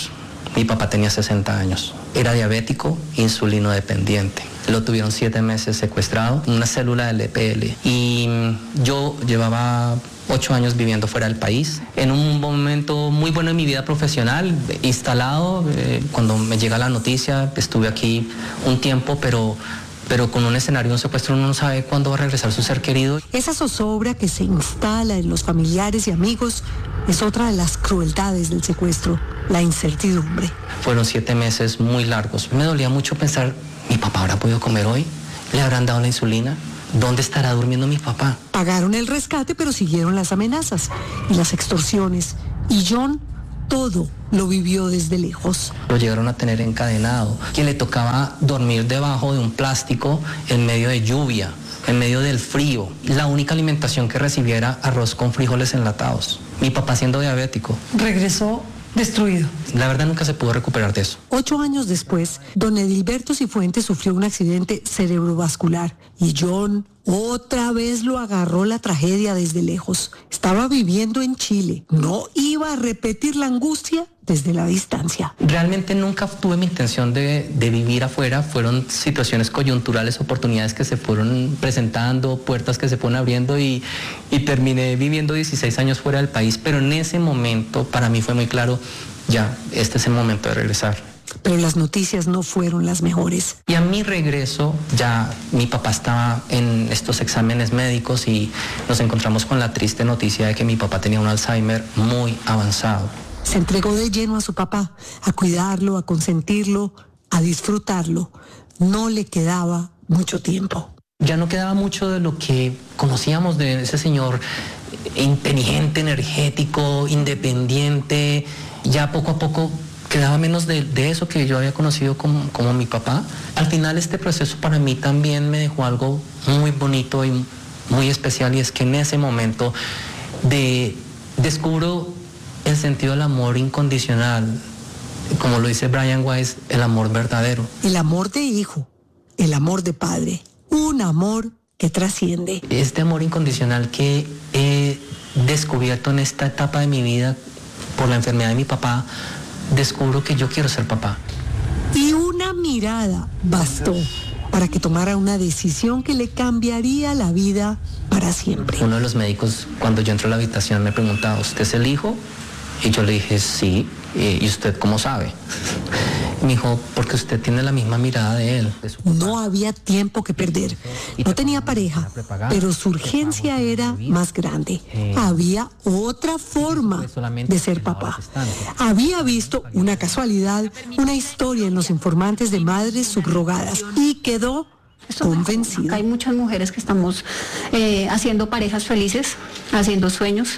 Speaker 20: Mi papá tenía 60 años. Era diabético, insulino dependiente. Lo tuvieron 7 meses secuestrado, una célula del EPL. Y yo llevaba 8 años viviendo fuera del país. En un momento muy bueno en mi vida profesional, instalado, cuando me llega la noticia, estuve aquí un tiempo, pero con un escenario de un secuestro uno no sabe cuándo va a regresar su ser querido.
Speaker 1: Esa zozobra que se instala en los familiares y amigos es otra de las crueldades del secuestro, la incertidumbre.
Speaker 20: Fueron 7 meses muy largos. Me dolía mucho pensar, ¿mi papá habrá podido comer hoy? ¿Le habrán dado la insulina? ¿Dónde estará durmiendo mi papá?
Speaker 1: Pagaron el rescate, pero siguieron las amenazas y las extorsiones. Y John todo lo vivió desde lejos.
Speaker 20: Lo llegaron a tener encadenado, que le tocaba dormir debajo de un plástico en medio de lluvia, en medio del frío. La única alimentación que recibía era arroz con frijoles enlatados. Mi papá siendo diabético.
Speaker 1: Regresó destruido.
Speaker 20: La verdad nunca se pudo recuperar de eso.
Speaker 1: 8 años después, don Edilberto Cifuentes sufrió un accidente cerebrovascular y John otra vez lo agarró la tragedia desde lejos. Estaba viviendo en Chile. No iba a repetir la angustia desde la distancia.
Speaker 20: Realmente nunca tuve mi intención de vivir afuera. Fueron situaciones coyunturales, oportunidades que se fueron presentando, puertas que se fueron abriendo y terminé viviendo 16 años fuera del país. Pero en ese momento para mí fue muy claro, ya, este es el momento de regresar.
Speaker 1: Pero las noticias no fueron las mejores.
Speaker 20: Y a mi regreso, ya mi papá estaba en estos exámenes médicos y nos encontramos con la triste noticia de que mi papá tenía un Alzheimer muy avanzado.
Speaker 1: Se entregó de lleno a su papá, a cuidarlo, a consentirlo, a disfrutarlo. No le quedaba mucho tiempo.
Speaker 20: Ya no quedaba mucho de lo que conocíamos de ese señor inteligente, energético, independiente. Ya poco a poco quedaba menos de eso que yo había conocido como mi papá. Al final este proceso para mí también me dejó algo muy bonito y muy especial, y es que en ese momento descubro el sentido del amor incondicional, como lo dice Brian Weiss, el amor verdadero.
Speaker 1: El amor de hijo, el amor de padre, un amor que trasciende.
Speaker 20: Este amor incondicional que he descubierto en esta etapa de mi vida por la enfermedad de mi papá, descubro que yo quiero ser papá.
Speaker 1: Y una mirada bastó para que tomara una decisión que le cambiaría la vida para siempre.
Speaker 20: Uno de los médicos, cuando yo entro a la habitación, me preguntaba, ¿usted es el hijo? Y yo le dije, sí. ¿Y usted cómo sabe? Me dijo, porque usted tiene la misma mirada de él.
Speaker 1: No había tiempo que perder. No tenía pareja, pero su urgencia era más grande. Había otra forma de ser papá. Había visto una casualidad, una historia en los informantes de madres subrogadas y quedó convencida.
Speaker 18: Hay muchas mujeres que estamos haciendo parejas felices, haciendo sueños.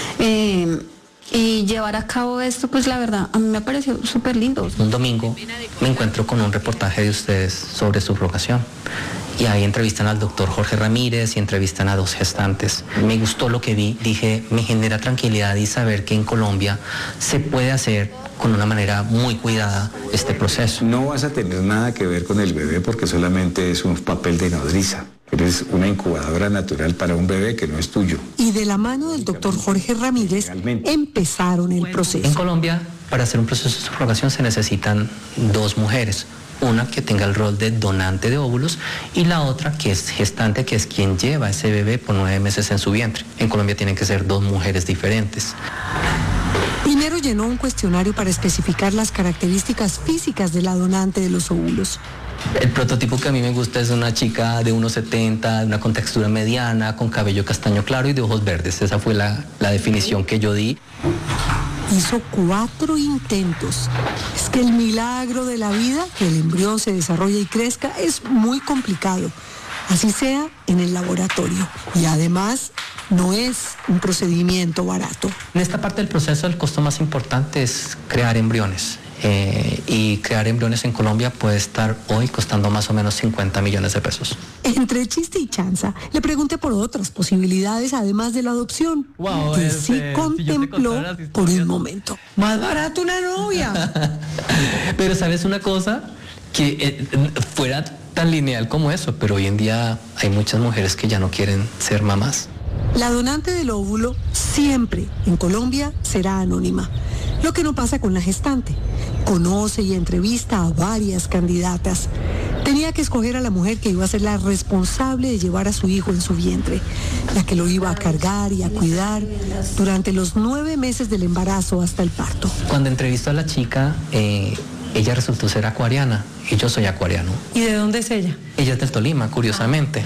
Speaker 18: Y llevar a cabo esto, pues la verdad, a mí me pareció súper lindo.
Speaker 20: Un domingo me encuentro con un reportaje de ustedes sobre subrogación. Y ahí entrevistan al doctor Jorge Ramírez y entrevistan a 2 gestantes. Me gustó lo que vi, dije, me genera tranquilidad y saber que en Colombia se puede hacer con una manera muy cuidada este proceso.
Speaker 21: No vas a tener nada que ver con el bebé porque solamente es un papel de nodriza. Eres una incubadora natural para un bebé que no es tuyo.
Speaker 1: Y de la mano del doctor Jorge Ramírez empezaron el proceso.
Speaker 20: En Colombia, para hacer un proceso de subrogación se necesitan 2 mujeres. Una que tenga el rol de donante de óvulos y la otra que es gestante, que es quien lleva a ese bebé por 9 meses en su vientre. En Colombia tienen que ser 2 mujeres diferentes.
Speaker 1: Primero llenó un cuestionario para especificar las características físicas de la donante de los óvulos.
Speaker 20: El prototipo que a mí me gusta es una chica de 1,70, de una contextura mediana, con cabello castaño claro y de ojos verdes. Esa fue la definición que yo di.
Speaker 1: Hizo 4 intentos. Es que el milagro de la vida, que el embrión se desarrolle y crezca, es muy complicado. Así sea en el laboratorio. Y además no es un procedimiento barato.
Speaker 20: En esta parte del proceso el costo más importante es crear embriones. Y crear embriones en Colombia puede estar hoy costando más o menos 50 millones de pesos.
Speaker 1: Entre chiste y chanza, le pregunté por otras posibilidades además de la adopción, que sí contempló por un momento.
Speaker 5: Más barato una novia.
Speaker 20: Pero ¿sabes una cosa? Que fuera tan lineal como eso, pero hoy en día hay muchas mujeres que ya no quieren ser mamás.
Speaker 1: La donante del óvulo siempre en Colombia será anónima. Lo que no pasa con la gestante. Conoce y entrevista a varias candidatas. Tenía que escoger a la mujer que iba a ser la responsable de llevar a su hijo en su vientre, la que lo iba a cargar y a cuidar durante los 9 meses del embarazo hasta el parto.
Speaker 20: Cuando entrevistó a la chica, ella resultó ser acuariana y yo soy acuariano.
Speaker 1: ¿Y de dónde es ella?
Speaker 20: Ella es del Tolima, curiosamente.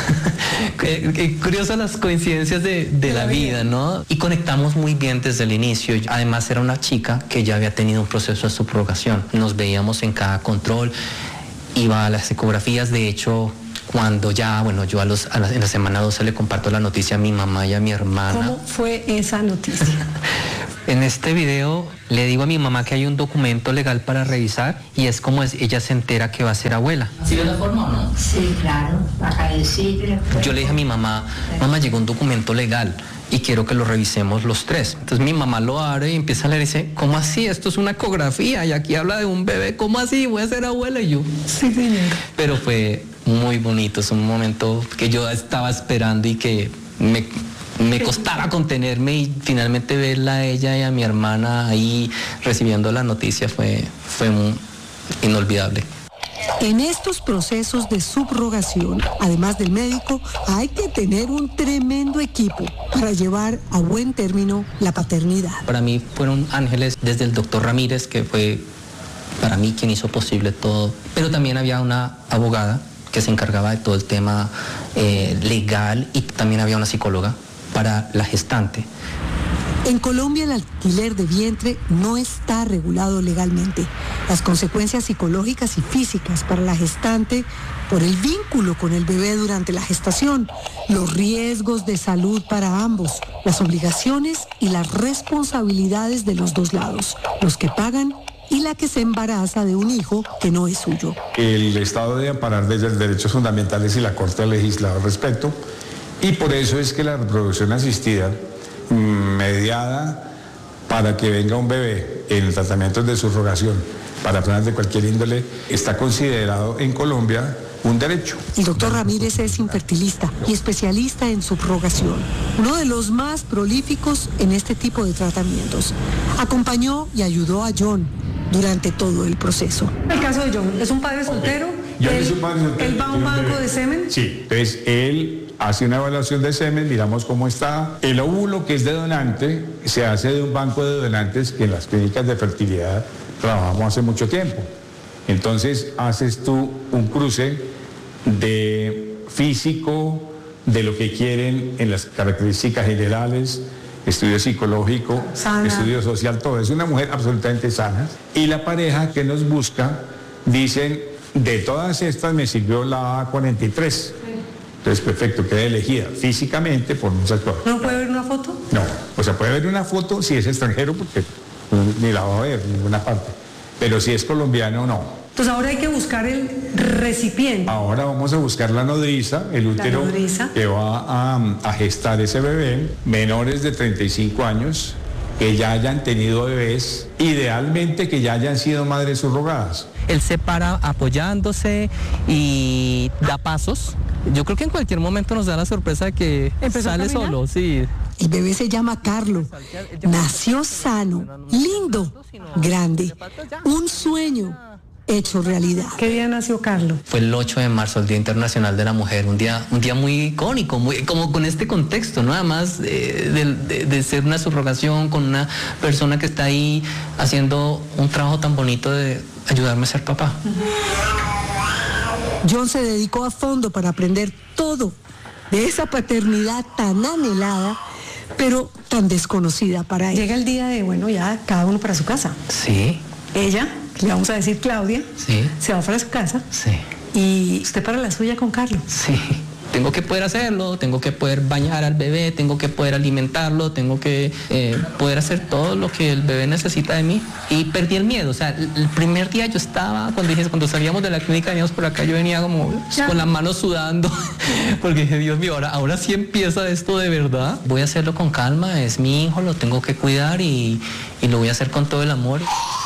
Speaker 20: Curiosas las coincidencias de la vida, ¿no? Y conectamos muy bien desde el inicio. Además era una chica que ya había tenido un proceso de subrogación. Nos veíamos en cada control, iba a las ecografías. De hecho, cuando ya, bueno, yo en la semana 12 le comparto la noticia a mi mamá y a mi hermana.
Speaker 1: ¿Cómo fue esa noticia?
Speaker 20: En este video le digo a mi mamá que hay un documento legal para revisar y es como ella se entera que va a ser abuela. ¿Sí ve la forma o no?
Speaker 3: Sí, claro, acá decirle.
Speaker 20: Yo le dije a mi mamá, llegó un documento legal y quiero que lo revisemos los 3. Entonces mi mamá lo abre y empieza a leer y dice, ¿cómo así? Esto es una ecografía y aquí habla de un bebé, ¿cómo así? Voy a ser abuela. Y yo, sí, señor. Pero fue muy bonito, es un momento que yo estaba esperando y que me costaba contenerme, y finalmente verla a ella y a mi hermana ahí recibiendo la noticia fue muy inolvidable.
Speaker 1: En estos procesos de subrogación, además del médico, hay que tener un tremendo equipo para llevar a buen término la paternidad.
Speaker 20: Para mí fueron ángeles desde el doctor Ramírez, que fue para mí quien hizo posible todo, pero también había una abogada que se encargaba de todo el tema legal, y también había una psicóloga para la gestante.
Speaker 1: En Colombia el alquiler de vientre no está regulado legalmente. Las consecuencias psicológicas y físicas para la gestante por el vínculo con el bebé durante la gestación, los riesgos de salud para ambos, las obligaciones y las responsabilidades de los dos lados, los que pagan y la que se embaraza de un hijo que no es suyo.
Speaker 21: El Estado debe amparar desde los derechos fundamentales y la Corte ha legislado al respecto, y por eso es que la reproducción asistida mediada para que venga un bebé en el tratamiento de subrogación para personas de cualquier índole está considerado en Colombia un derecho.
Speaker 1: El doctor Ramírez es infertilista y especialista en subrogación, uno de los más prolíficos en este tipo de tratamientos. Acompañó y ayudó a John durante todo el proceso. El caso de John, ¿es un padre soltero?
Speaker 21: John es un padre soltero.
Speaker 1: ¿Él va a un banco de semen?
Speaker 21: Sí, entonces él hace una evaluación de semen, miramos cómo está. El óvulo, que es de donante, se hace de un banco de donantes que en las clínicas de fertilidad trabajamos hace mucho tiempo. Entonces haces tú un cruce de físico, de lo que quieren en las características generales, estudio psicológico, sana, estudio social, todo. Es una mujer absolutamente sana. Y la pareja que nos busca, dicen, de todas estas me sirvió la A43. Entonces, perfecto, queda elegida físicamente por muchas cosas.
Speaker 1: ¿No puede ver una foto?
Speaker 21: No, o sea, puede ver una foto si es extranjero, porque ni la va a ver en ninguna parte. Pero si es colombiano, no.
Speaker 1: Entonces ahora hay que buscar el recipiente.
Speaker 21: Ahora vamos a buscar la nodriza, el útero que va a gestar ese bebé, menores de 35 años, que ya hayan tenido bebés, idealmente que ya hayan sido madres subrogadas.
Speaker 20: Él se para apoyándose y da pasos. Yo creo que en cualquier momento nos da la sorpresa de que sale solo, sí.
Speaker 1: El bebé se llama Carlo. Nació sano, lindo, grande. Un sueño hecho realidad. ¿Qué día nació Carlo?
Speaker 20: Fue el 8 de marzo, el Día Internacional de la Mujer, un día muy icónico, muy como con este contexto, ¿no? Además de ser una subrogación con una persona que está ahí haciendo un trabajo tan bonito de ayudarme a ser papá.
Speaker 1: John se dedicó a fondo para aprender todo de esa paternidad tan anhelada, pero tan desconocida para él. Llega el día de, bueno, ya cada uno para su casa.
Speaker 20: Sí.
Speaker 1: Ella, le vamos a decir Claudia,
Speaker 20: sí,
Speaker 1: se va para su casa.
Speaker 20: Sí.
Speaker 1: Y usted para la suya con Carlos.
Speaker 20: Sí. Tengo que poder hacerlo, tengo que poder bañar al bebé, tengo que poder alimentarlo, tengo que poder hacer todo lo que el bebé necesita de mí. Y perdí el miedo, o sea, el primer día yo estaba, cuando salíamos de la clínica, veníamos por acá, yo venía como con las manos sudando, porque dije, Dios mío, ahora sí empieza esto de verdad. Voy a hacerlo con calma, es mi hijo, lo tengo que cuidar y lo voy a hacer con todo el amor.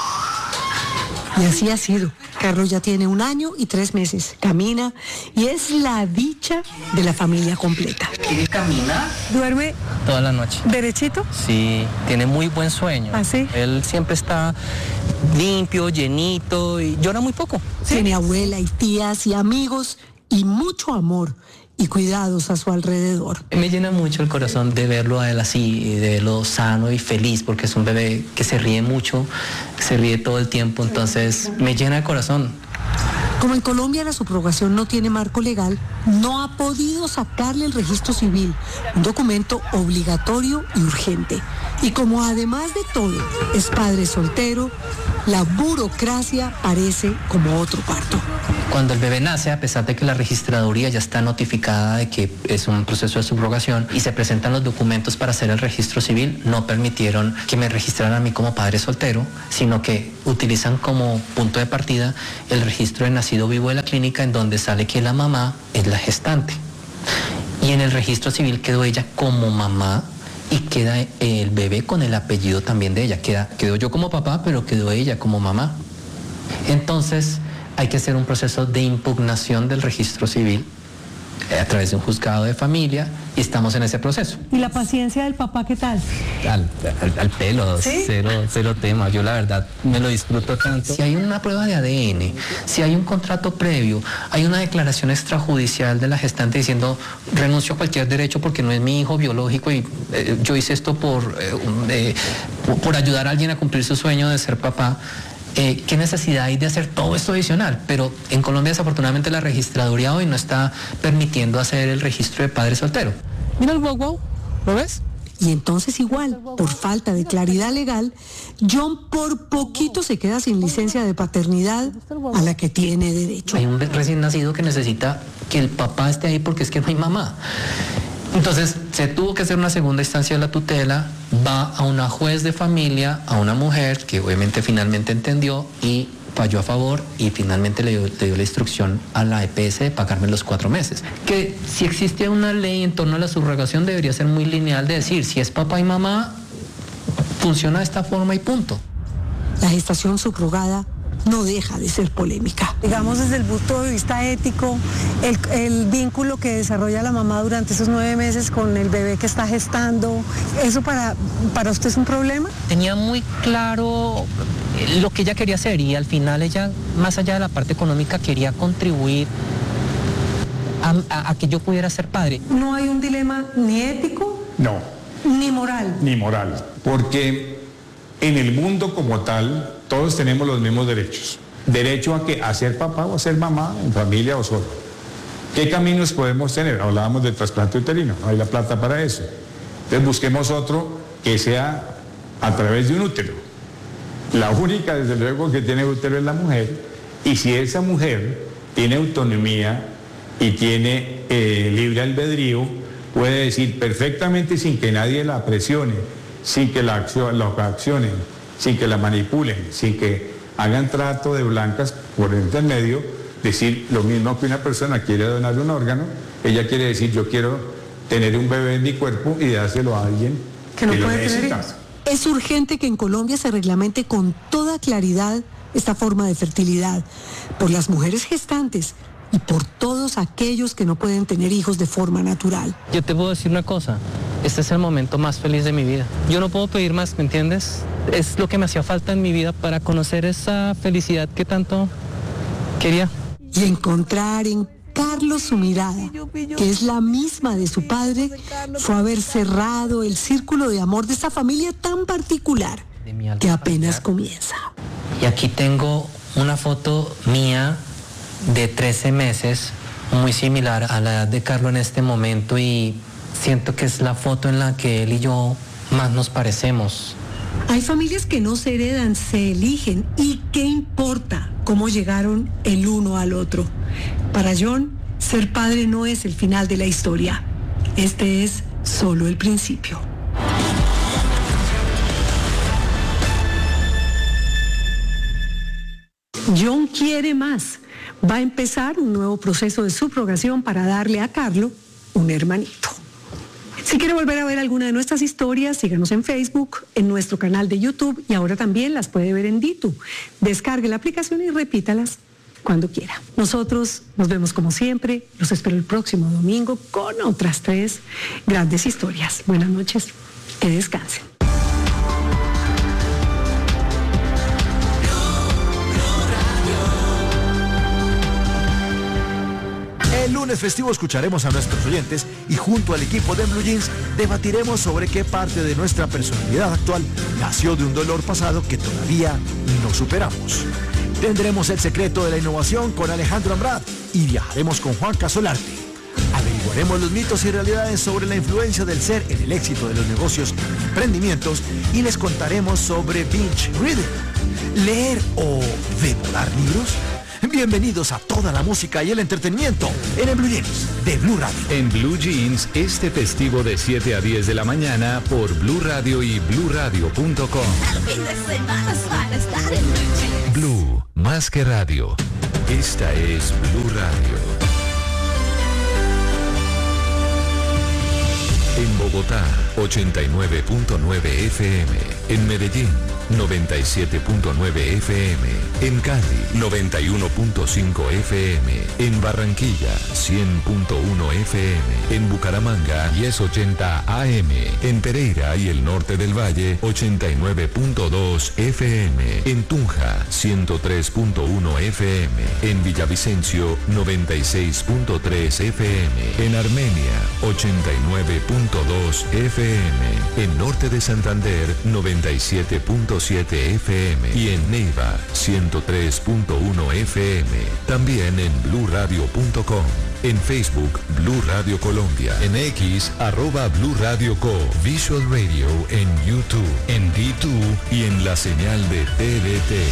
Speaker 1: Y así ha sido. Carlos ya tiene 1 año y 3 meses. Camina y es la dicha de la familia completa.
Speaker 20: ¿Quiere caminar?
Speaker 1: ¿Duerme
Speaker 20: toda la noche?
Speaker 1: ¿Derechito?
Speaker 20: Sí, tiene muy buen sueño.
Speaker 1: ¿Ah, sí?
Speaker 20: Él siempre está
Speaker 6: limpio, llenito, y llora muy poco.
Speaker 1: ¿Sí? Tiene abuela y tías y amigos y mucho amor y cuidados a su alrededor.
Speaker 20: Me llena mucho el corazón de verlo a él así, de verlo sano y feliz, porque es un bebé que se ríe mucho, se ríe todo el tiempo, entonces me llena el corazón.
Speaker 1: Como en Colombia la subrogación no tiene marco legal, no ha podido sacarle el registro civil, un documento obligatorio y urgente. Y como además de todo es padre soltero, la burocracia parece como otro parto.
Speaker 20: Cuando el bebé nace, a pesar de que la registraduría ya está notificada de que es un proceso de subrogación y se presentan los documentos para hacer el registro civil, no permitieron que me registraran a mí como padre soltero, sino que utilizan como punto de partida el registro de nacido vivo de la clínica, en donde sale que la mamá es la gestante. Y en el registro civil quedó ella como mamá y queda el bebé con el apellido también de ella. Quedó yo como papá, pero quedó ella como mamá. Entonces hay que hacer un proceso de impugnación del registro civil a través de un juzgado de familia y estamos en ese proceso.
Speaker 1: ¿Y la paciencia del papá qué tal?
Speaker 20: Al pelo, ¿sí? cero tema. Yo la verdad me lo disfruto tanto. Si hay una prueba de ADN, si hay un contrato previo, hay una declaración extrajudicial de la gestante diciendo renuncio a cualquier derecho porque no es mi hijo biológico y yo hice esto por ayudar a alguien a cumplir su sueño de ser papá. ¿Qué necesidad hay de hacer todo esto adicional? Pero en Colombia desafortunadamente la registraduría hoy no está permitiendo hacer el registro de padre soltero.
Speaker 6: Mira el guau, ¿lo ves?
Speaker 1: Y entonces igual, por falta de claridad legal, John por poquito se queda sin licencia de paternidad a la que tiene derecho.
Speaker 20: Hay un recién nacido que necesita que el papá esté ahí porque es que no hay mamá. Entonces se tuvo que hacer una segunda instancia de la tutela, va a una juez de familia, a una mujer que obviamente finalmente entendió y falló a favor y finalmente le dio la instrucción a la EPS de pagarme los 4 meses. Que si existe una ley en torno a la subrogación debería ser muy lineal de decir, si es papá y mamá, funciona de esta forma y punto.
Speaker 1: La gestación subrogada no deja de ser polémica. Digamos desde el punto de vista ético, el vínculo que desarrolla la mamá durante esos 9 meses con el bebé que está gestando, ¿eso para usted es un problema?
Speaker 6: Tenía muy claro lo que ella quería hacer y al final ella, más allá de la parte económica, quería contribuir a que yo pudiera ser padre.
Speaker 1: ¿No hay un dilema ni ético?
Speaker 21: No.
Speaker 1: Ni moral.
Speaker 21: Ni moral. Porque en el mundo como tal, todos tenemos los mismos derechos. Derecho a ser papá o a ser mamá, en familia o solo. ¿Qué caminos podemos tener? Hablábamos del trasplante uterino, no hay la plata para eso. Entonces busquemos otro que sea a través de un útero. La única, desde luego, que tiene útero es la mujer. Y si esa mujer tiene autonomía y tiene libre albedrío, puede decir perfectamente sin que nadie la presione, sin que la accionen, sin que la manipulen, sin que hagan trato de blancas por el intermedio, decir lo mismo que una persona quiere donar un órgano, ella quiere decir yo quiero tener un bebé en mi cuerpo y dárselo a alguien que lo necesita.
Speaker 1: Es urgente que en Colombia se reglamente con toda claridad esta forma de fertilidad por las mujeres gestantes y por todos aquellos que no pueden tener hijos de forma natural.
Speaker 6: Yo te puedo decir una cosa, este es el momento más feliz de mi vida. Yo no puedo pedir más, ¿me entiendes? Es lo que me hacía falta en mi vida para conocer esa felicidad que tanto quería.
Speaker 1: Y encontrar en Carlos su mirada, que es la misma de su padre, fue haber cerrado el círculo de amor de esta familia tan particular que apenas comienza.
Speaker 20: Y aquí tengo una foto mía de 13 meses, muy similar a la edad de Carlos en este momento y siento que es la foto en la que él y yo más nos parecemos.
Speaker 1: Hay familias que no se heredan, se eligen. ¿Y qué importa cómo llegaron el uno al otro? Para John, ser padre no es el final de la historia. Este es solo el principio. John quiere más. Va a empezar un nuevo proceso de subrogación para darle a Carlos un hermanito. Si quiere volver a ver alguna de nuestras historias, síganos en Facebook, en nuestro canal de YouTube y ahora también las puede ver en Ditu. Descargue la aplicación y repítalas cuando quiera. Nosotros nos vemos como siempre. Los espero el próximo domingo con otras 3 grandes historias. Buenas noches. Que descansen.
Speaker 10: lunes festivo escucharemos a nuestros oyentes y junto al equipo de Blue Jeans debatiremos sobre qué parte de nuestra personalidad actual nació de un dolor pasado que todavía no superamos. Tendremos el secreto de la innovación con Alejandro Ambrad y viajaremos con Juan Casolarte. Averiguaremos los mitos y realidades sobre la influencia del ser en el éxito de los negocios y emprendimientos y les contaremos sobre binge reading, leer o devorar libros. Bienvenidos a toda la música y el entretenimiento en el Blue Jeans de Blue Radio.
Speaker 11: En Blue Jeans, este festivo de 7 a 10 de la mañana por Blue Radio y BlueRadio.com. Blue, más que radio. Esta es Blue Radio. En Bogotá, 89.9 FM. En Medellín, 97.9 FM. En Cali, 91.5 FM. En Barranquilla, 100.1 FM. En Bucaramanga, 1080 AM. En Pereira y el norte del Valle, 89.2 FM. En Tunja, 103.1 FM. En Villavicencio, 96.3 FM. En Armenia, 89.2 FM. En Norte de Santander, 97.7 FM. Y en Neiva, 103.1 FM. También en BlueRadio.com. En Facebook, Blue Radio Colombia. En X, @Blue Radio Co. Visual Radio en YouTube, en D2 y en la señal de TDT.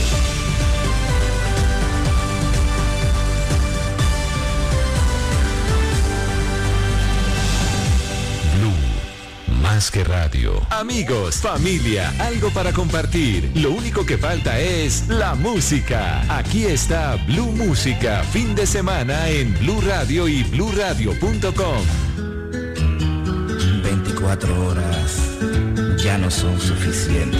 Speaker 11: Más que radio. Amigos, familia, algo para compartir. Lo único que falta es la música. Aquí está Blue Música, fin de semana en Blue Radio y BlueRadio.com.
Speaker 2: 24 horas ya no son suficientes.